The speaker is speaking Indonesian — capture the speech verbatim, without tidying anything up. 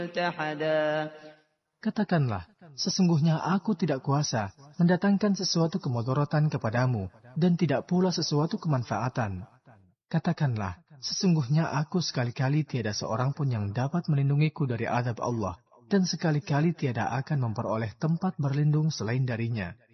ملتحدا. Katakanlah, sesungguhnya aku tidak kuasa mendatangkan sesuatu kemudaratan kepadamu dan tidak pula sesuatu kemanfaatan. Katakanlah, sesungguhnya aku sekali-kali tiada seorang pun yang dapat melindungiku dari azab Allah dan sekali-kali tiada akan memperoleh tempat berlindung selain darinya.